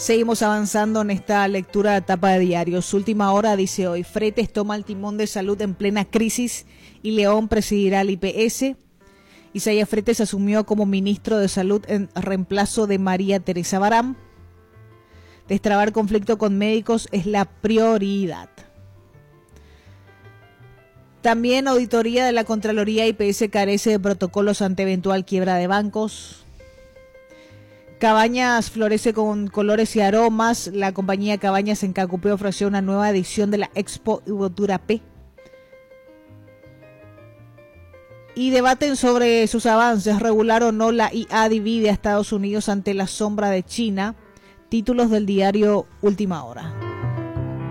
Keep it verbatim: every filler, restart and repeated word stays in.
Seguimos avanzando en esta lectura de etapa de diarios. Última hora dice hoy, Fretes toma el timón de salud en plena crisis y León presidirá el I P S. Isaías Fretes asumió como ministro de Salud en reemplazo de María Teresa Barán. Destrabar conflicto con médicos es la prioridad. También auditoría de la Contraloría. I P S carece de protocolos ante eventual quiebra de bancos. Cabañas florece con colores y aromas. La compañía Cabañas en Cacupé ofreció una nueva edición de la Expo Durapé. Y debaten sobre sus avances. Regular o no la I A divide a Estados Unidos ante la sombra de China. Títulos del diario Última Hora.